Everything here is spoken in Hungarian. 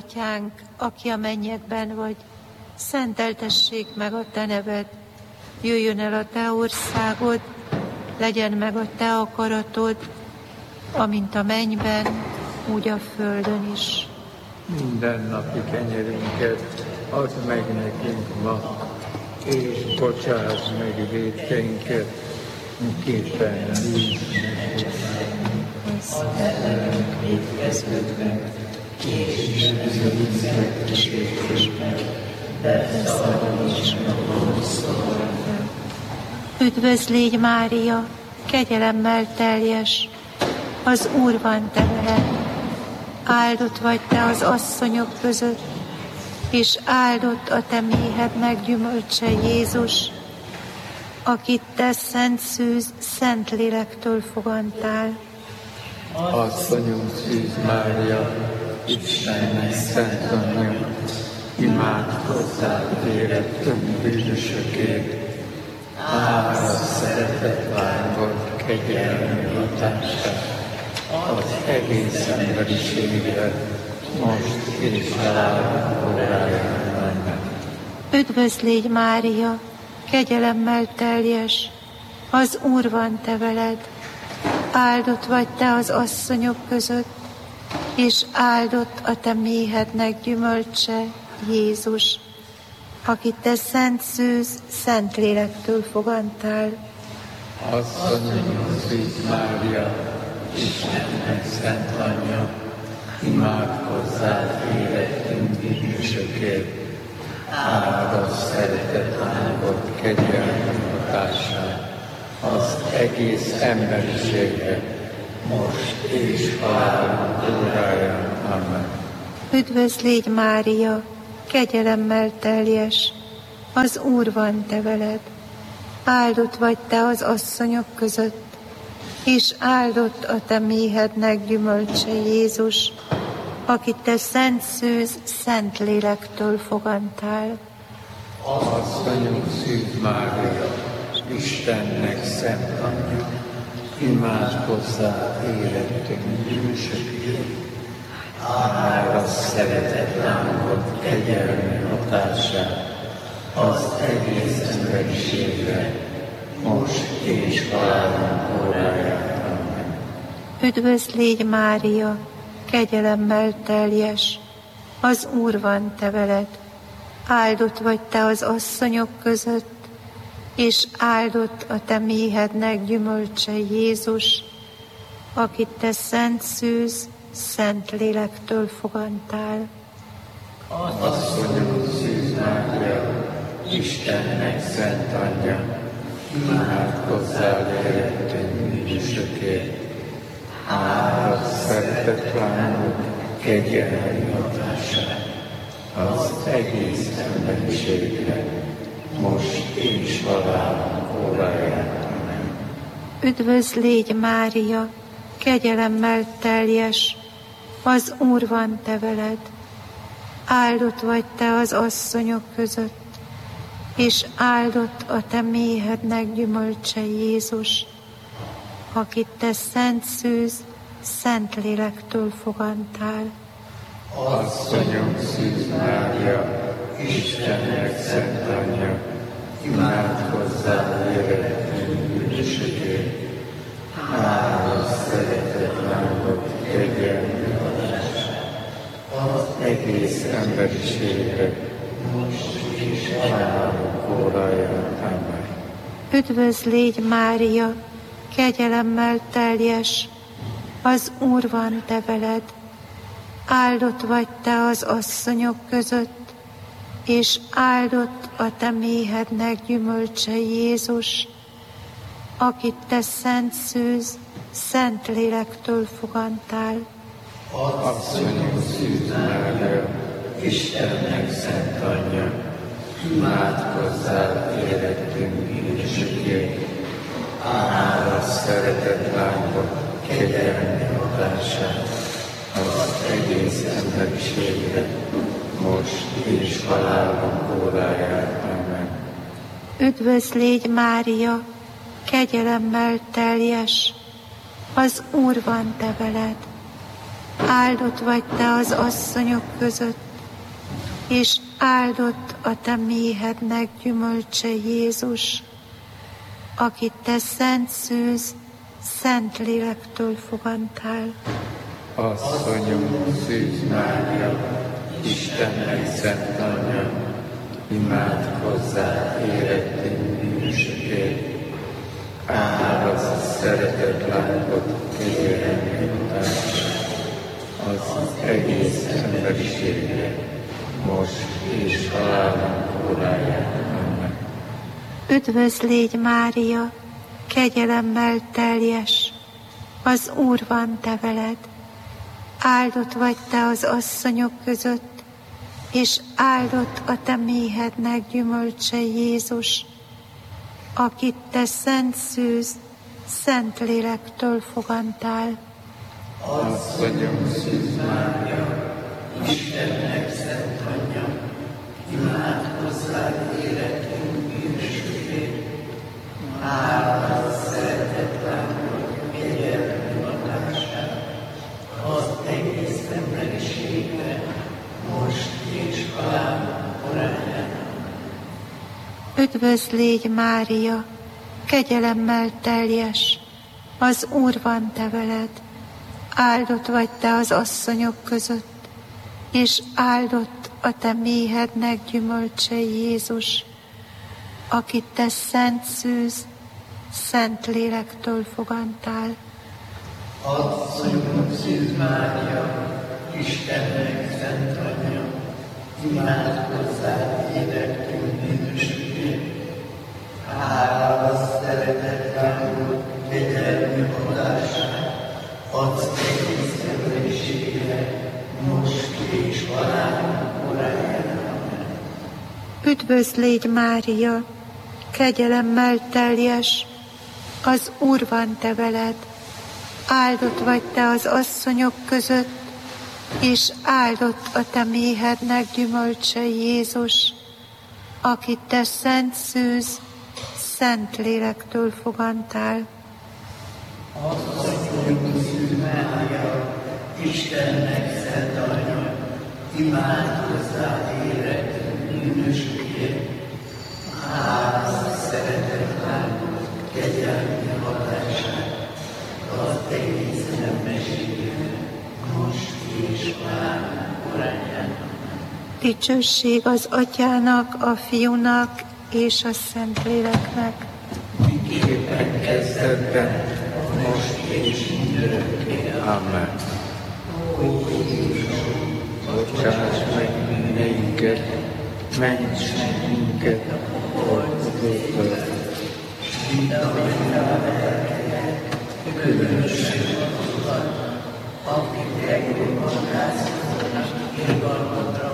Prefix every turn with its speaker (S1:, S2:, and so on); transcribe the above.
S1: Atyánk, aki a mennyekben vagy, szenteltessék meg a te neved. Jöjjön el a te országod, legyen meg a te akaratod, amint a mennyben, úgy a földön is.
S2: Mindennapi kenyerünket add meg nekünk ma, és bocsáss meg vétkeinket, miképpen mi is
S3: vétkeződnek, és de szabadíts meg a gonosztól.
S1: Üdvözl légy, Mária, kegyelemmel teljes, az Úr van te veled. Áldott vagy te az asszonyok között, és áldott a te méhednek gyümölcse, Jézus, akit te szent szűz, szent lélektől fogantál.
S2: Asszonyunk Szűz Mária, Istennek szent anyja, imádkozzál érettünk bűnösökért, árasz szeretett lányod kegyelmi hatását az egész emberiségre, most és halálunk óráján. Amen.
S1: Üdvözl légy, Mária, kegyelemmel teljes, az Úr van te veled. Áldott vagy te az asszonyok között, és áldott a te méhednek gyümölcse, Jézus, akit te szent szűz, szent lélektől fogantál.
S2: Asszonyunk Szűz Mária, Istennek szent anyja, imádkozzál érettünk bűnösökért, árasz szeretett lányod kegyelmi hatását az egész emberiségre, most és halálunk óráján. Amen.
S1: Üdvözl légy, Mária, kegyelemmel teljes, az Úr van te veled. Áldott vagy te az asszonyok között, és áldott a te méhednek gyümölcse, Jézus, akit te szent szűz, szent lélektől fogantál.
S2: Asszonyunk Szűz Mária, Istennek szent anyja, imádkozzál érettünk bűnösökért, árasz szeretett lányod kegyelmi hatását az egész emberiségre, most és halálunk óráján. Amen.
S1: Üdvözl légy, Mária, kegyelemmel teljes, az Úr van te veled. Áldott vagy te az asszonyok között, és áldott a te méhednek gyümölcse, Jézus, akit te szent szűz, szent lélektől fogantál.
S2: Asszonyunk Szűz Mária, Istennek szent anyja, imádkozzál érettünk bűnösökért, árasz szeretett lányod kegyelmi hatását az egész emberiségre, most és halálunk óráján. Amen.
S1: Üdvözl légy, Mária, kegyelemmel teljes, az Úr van te veled. Áldott vagy te az asszonyok között, és áldott a te méhednek gyümölcse, Jézus, akit te szent szűz, szent lélektől fogantál.
S2: Asszonyunk Szűz Mária, Istennek szent anyja, imádkozzál érettünk bűnösökért, árasz szeretett lányod kegyelmi hatását az egész emberiségre, most és halálunk óráján. Amen.
S1: Üdvözl légy, Mária, kegyelemmel teljes, az Úr van te veled. Áldott vagy te az asszonyok között, és áldott a te méhednek gyümölcse, Jézus, akit te szent szűz, szent lélektől fogantál.
S2: Asszonyunk Szűz Mária, Istennek szent anyja, imádkozzál érettünk bűnösökért, árasz szeretett lányod kegyelmi hatását az egész emberiségre, most és halálunk óráján. Amen.
S1: Üdvözl légy, Mária, kegyelemmel teljes, az Úr van te veled. áldott vagy te az asszonyok között, és áldott a te méhednek gyümölcse Jézus, akit te szent szűz, szent lélektől fogantál.
S2: Asszonyom, Szűz Mária, Istennek szent anyja, imádkozzál érettünk bűnösökért, áldozz szeretett lángod kegyelem jutását az egész emberiségre, most és halálunk óráján. Amen.
S1: Üdvözlégy Mária, kegyelemmel teljes, az Úr van te veled, áldott vagy te az asszonyok között, és áldott a te méhednek gyümölcse Jézus, akit te szent szűz, szent lélektől fogantál.
S2: Asszonyom, Szűz Mária,
S3: Istennek szent anyja, imádkozzál életünk bűnösökért, áldozz szeretett lángod kegyelmi hatását az egész emberiségre, most és halálunk óráján.
S1: Üdvözlégy Mária, kegyelemmel teljes, az Úr van te veled, áldott vagy te az asszonyok között, és áldott a te méhednek gyümölcse Jézus, akit te szent szűz, szent lélektől fogantál.
S3: Asszonyom, Szűz Mária, Istennek szent anyja, imádkozzál életünk bűnösökért, áldozz szeretett lángod kegyelmi hatását az egész emberiségre, most és halálunk óráján.
S1: Üdvözlégy Mária, kegyelemmel teljes, az Úr van te veled, áldott vagy te az asszonyok között, és áldott a te méhednek gyümölcse Jézus, akit te szent szűz, szent lélektől fogantál.
S3: Asszonyom, Szűz Mária, Istennek szent anyja, imádkozzál életünk bűnösökért, áldozz szeretett lángod kegyelmi hatását az egész emberiségre, most és halálunk óráján.
S1: Dicsőség az Atyának, a Fiúnak és a Szentléleknek.
S2: miképpen kezdetben, most és mindörökké. Amen. Ó Jézusom, bocsáss meg bűneinket, ments meg minket a holtudótól,
S3: Vidd a lelkeket, különösen azokat, akik legjobban rászorulnak irgalmadra